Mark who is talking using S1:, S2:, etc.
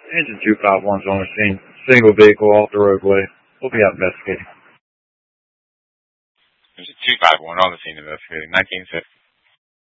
S1: Engine 251's on the scene. Single vehicle off the roadway. We'll be out investigating.
S2: There's a 251 on the scene investigating. 1950.